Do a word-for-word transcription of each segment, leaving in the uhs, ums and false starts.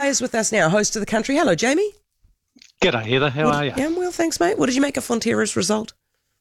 Mackay is with us now, host of The Country. Hello, Jamie. G'day, Heather. How what, are you? Yeah, I'm well, thanks, mate. What did you make of Fonterra's result?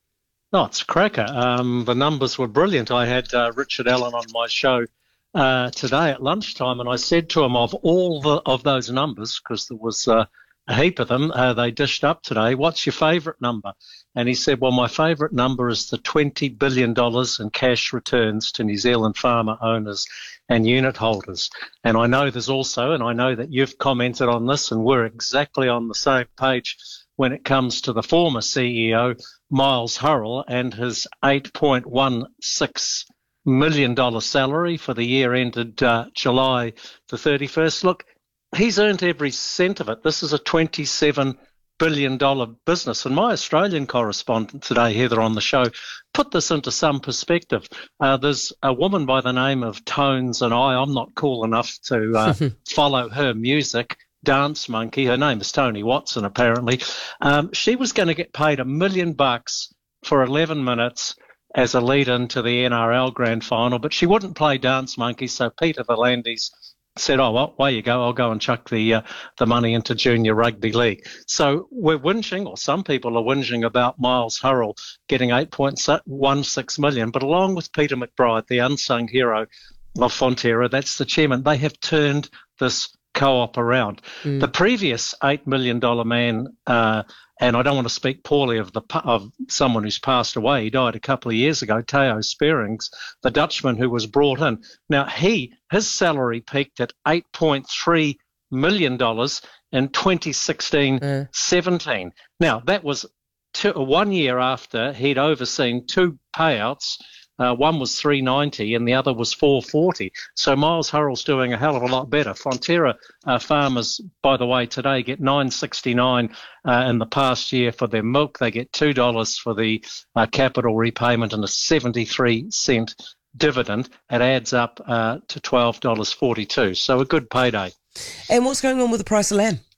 Oh, it's a cracker. Um, the numbers were brilliant. I had uh, Richard Allen on my show uh, today at lunchtime, and I said to him, of all the, of those numbers, because there was uh, a heap of them, uh, they dished up today, what's your favourite number? And he said, well, my favourite number is the twenty billion dollars in cash returns to New Zealand farmer owners and unit holders. And I know there's also, and I know that you've commented on this, and we're exactly on the same page when it comes to the former C E O, Miles Hurrell, and his eight point one six million dollars salary for the year ended uh, July the thirty-first. Look, he's earned every cent of it. This is a twenty-seven billion dollars business. And my Australian correspondent today, Heather, on the show, put this into some perspective. Uh, there's a woman by the name of Tones and I, I'm not cool enough to uh, follow her music, Dance Monkey. Her name is Tony Watson, apparently. Um, she was going to get paid a million bucks for eleven minutes as a lead-in to the N R L Grand Final, but she wouldn't play Dance Monkey, so Peter V'landys said, oh, well, away you go, I'll go and chuck the uh, the money into junior rugby league. So we're whinging, or some people are whinging about Miles Hurrell getting eight point one six million dollars, but along with Peter McBride, the unsung hero of Fonterra, that's the chairman, they have turned this co-op around. Mm. The previous eight million dollars man, uh, and I don't want to speak poorly of the of someone who's passed away, he died a couple of years ago, Theo Spearings, the Dutchman who was brought in. Now, he his salary peaked at eight point three million dollars in twenty sixteen seventeen. Mm. Now, that was two, one year after he'd overseen two payouts. Uh, one was three ninety and the other was four forty. So Miles Hurrell's doing a hell of a lot better. Fonterra uh, farmers, by the way, today get nine sixty-nine uh, in the past year for their milk. They get two dollars for the uh, capital repayment and a seventy-three cent dividend. It adds up uh, to twelve dollars forty-two. So a good payday. And what's going on with the price of lamb?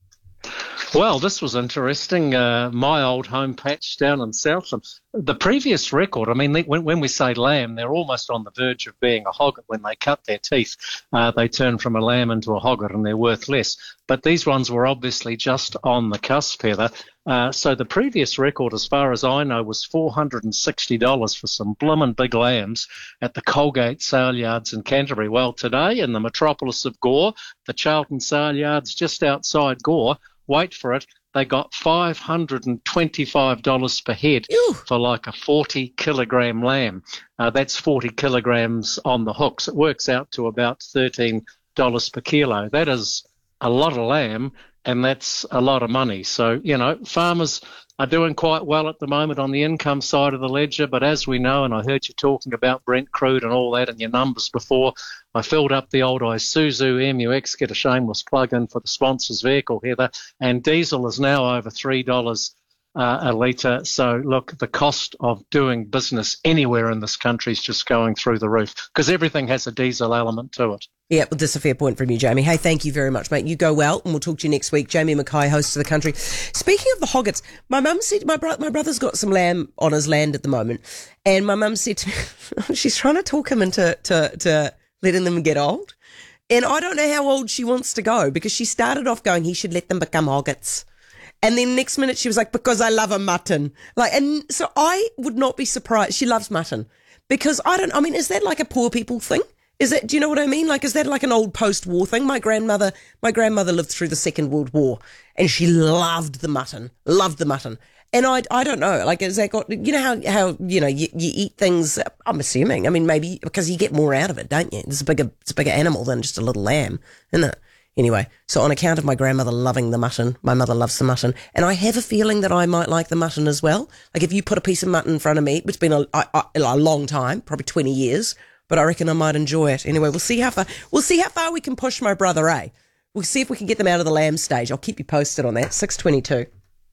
Well, this was interesting. Uh, my old home patch down in Southland, the previous record, I mean, when, when we say lamb, they're almost on the verge of being a hogget. When they cut their teeth, uh, they turn from a lamb into a hogget and they're worth less. But these ones were obviously just on the cusp, Heather. Uh, so the previous record, as far as I know, was four hundred sixty dollars for some bloomin' big lambs at the Colgate Sale Yards in Canterbury. Well, today in the metropolis of Gore, the Charlton Sale Yards just outside Gore, wait for it, they got five hundred twenty-five dollars per head Ew. for like a forty kilogram lamb. Uh, that's forty kilograms on the hooks. It works out to about thirteen dollars per kilo. That is a lot of lamb, and that's a lot of money. So, you know, farmers are doing quite well at the moment on the income side of the ledger, but as we know, and I heard you talking about Brent Crude and all that in your numbers before, I filled up the old Isuzu M U X, get a shameless plug-in for the sponsor's vehicle, Heather, and diesel is now over three dollars uh, a litre. So, look, the cost of doing business anywhere in this country is just going through the roof because everything has a diesel element to it. Yeah, well, that's a fair point from you, Jamie. Hey, thank you very much, mate. You go well, and we'll talk to you next week. Jamie Mackay, host of The Country. Speaking of the hoggets, my mum said, my, bro- my brother's got some lamb on his land at the moment, and my mum said to me, she's trying to talk him into to, to letting them get old. And I don't know how old she wants to go, because she started off going, he should let them become hoggets. And then next minute she was like, because I love a mutton. Like, and so I would not be surprised. She loves mutton. Because I don't, I mean, is that like a poor people thing? Is it, do you know what I mean? Like, is that like an old post-war thing? My grandmother, my grandmother lived through the Second World War, and she loved the mutton, loved the mutton. And I, I don't know, like, is that got, you know how, how, you know, you, you eat things, I'm assuming, I mean, maybe because you get more out of it, don't you? It's a bigger, it's a bigger animal than just a little lamb, isn't it? Anyway, so on account of my grandmother loving the mutton, my mother loves the mutton, and I have a feeling that I might like the mutton as well. Like, if you put a piece of mutton in front of me, it's been a, a, a long time, probably twenty years, but I reckon I might enjoy it. Anyway, we'll see how far, we'll see how far we can push my brother, eh? We'll see if we can get them out of the lamb stage. I'll keep you posted on that. six twenty-two.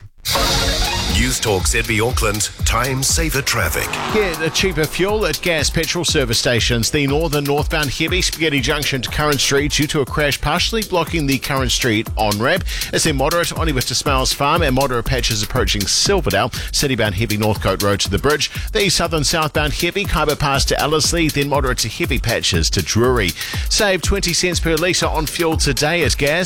News Talk Z B Auckland, time saver traffic. Get a cheaper fuel at gas petrol service stations. The northern northbound Heavy Spaghetti Junction to Curran Street due to a crash partially blocking the Curran Street on-ramp. It's in moderate on with to Smails Farm and moderate patches approaching Silverdale. Citybound Heavy Northcote Road to the bridge. The southern southbound Heavy Kaiba Pass to Ellerslie, then moderate to heavy patches to Drury. Save twenty cents per litre on fuel today at gas.